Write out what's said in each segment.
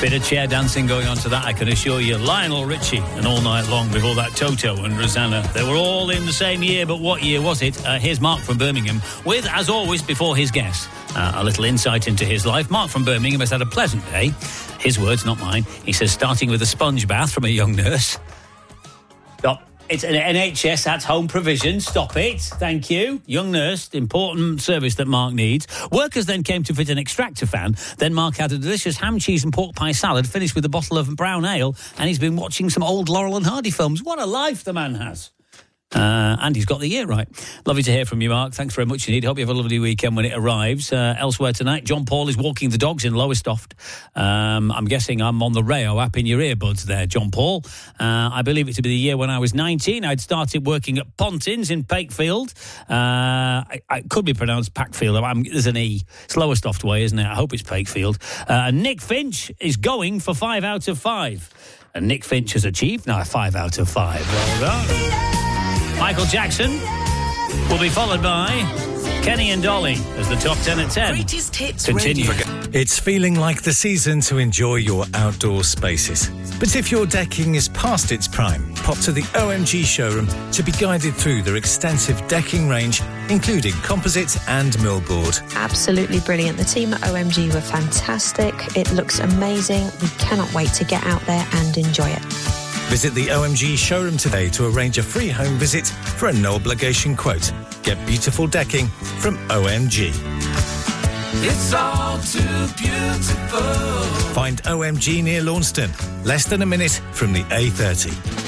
Bit of chair dancing going on to that, I can assure you. Lionel Richie and All Night Long before that, Toto and Rosanna. They were all in the same year, but what year was it? Here's Mark from Birmingham with, as always, before his guest, a little insight into his life. Mark from Birmingham has had a pleasant day. His words, not mine. He says, starting with a sponge bath from a young nurse. Stop. It's an NHS at home provision. Stop it. Thank you. Young nurse, important service that Mark needs. Workers then came to fit an extractor fan. Then Mark had a delicious ham, cheese and pork pie salad, finished with a bottle of brown ale, and he's been watching some old Laurel and Hardy films. What a life the man has. And he's got the year right. Lovely to hear from you, Mark. Thanks very much indeed. Hope you have a lovely weekend when it arrives. Elsewhere tonight, John Paul is walking the dogs in Lowestoft. I'm guessing I'm on the Rayo app in your earbuds there, John Paul. I believe it to be the year when I was 19. I'd started working at Pontins in Pakefield. I could be pronounced Packfield. There's an E. It's Lowestoft way, isn't it? I hope it's Pakefield. Nick Finch is going for 5 out of 5. And Nick Finch has achieved now 5 out of 5. Well done. Michael Jackson will be followed by Kenny and Dolly as the top 10 at 10. Greatest hits Continue. It's feeling like the season to enjoy your outdoor spaces. But if your decking is past its prime, pop to the OMG showroom to be guided through their extensive decking range, including composite and millboard. Absolutely brilliant. The team at OMG were fantastic. It looks amazing. We cannot wait to get out there and enjoy it. Visit the OMG showroom today to arrange a free home visit for a no-obligation quote. Get beautiful decking from OMG. It's all too beautiful. Find OMG near Launceston, less than a minute from the A30.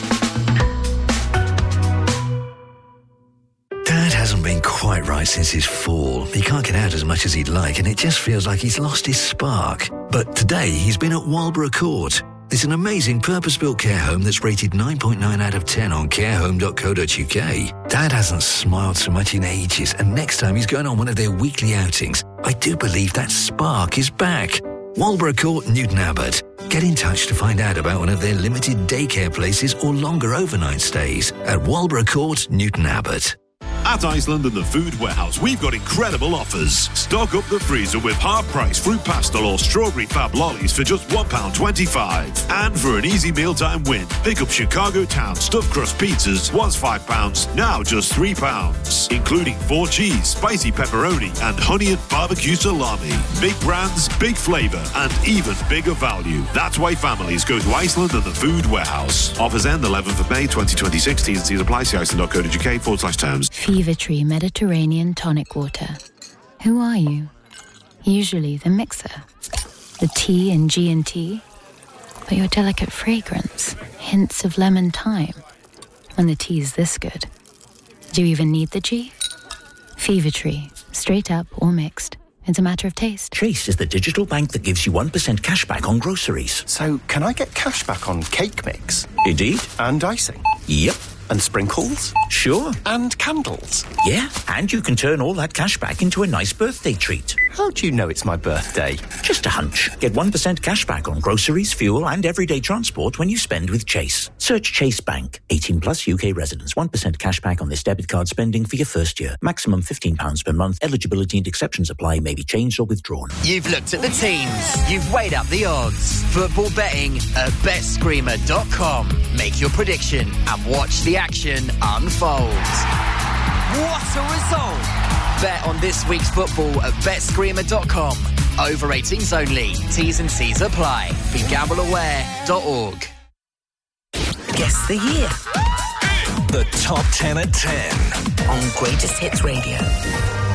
Dad hasn't been quite right since his fall. He can't get out as much as he'd like, and it just feels like he's lost his spark. But today, he's been at Walborough Court. It's an amazing purpose-built care home that's rated 9.9 out of 10 on carehome.co.uk. Dad hasn't smiled so much in ages, and next time he's going on one of their weekly outings, I do believe that spark is back. Walborough Court, Newton Abbot. Get in touch to find out about one of their limited daycare places or longer overnight stays at Walborough Court, Newton Abbot. At Iceland and the Food Warehouse, we've got incredible offers. Stock up the freezer with half-price fruit pastel or strawberry fab lollies for just £1.25. And for an easy mealtime win, pick up Chicago Town stuffed crust pizzas, once £5, now just £3. Including 4 cheese, spicy pepperoni and honey and barbecue salami. Big brands, big flavour and even bigger value. That's why families go to Iceland and the Food Warehouse. Offers end 11th of May 2020. T's and C's apply. See iceland.co.uk/terms. Fever Tree Mediterranean Tonic Water. Who are you? Usually the mixer, the T in G&T, but your delicate fragrance, hints of lemon thyme. When the tea's this good, do you even need the G? Fever Tree, straight up or mixed. It's a matter of taste. Chase is the digital bank that gives you 1% cash back on groceries. So, can I get cash back on cake mix? Indeed. And icing? Yep. And sprinkles? Sure. And candles? Yeah, and you can turn all that cash back into a nice birthday treat. How do you know it's my birthday? Just a hunch. Get 1% cash back on groceries, fuel and everyday transport when you spend with Chase. Search Chase Bank. 18 plus UK residents. 1% cash back on this debit card spending for your first year. Maximum £15 per month. Eligibility and exceptions apply. May be changed or withdrawn. You've looked at the teams. You've weighed up the odds. Football betting at BetScreamer.com. Make your prediction and watch the action unfold. What a result! Bet on this week's football at BetScreamer.com. Over 18s only. T's and C's apply. BeGambleAware.org. Guess the year. The top 10 at 10 on Greatest Hits Radio.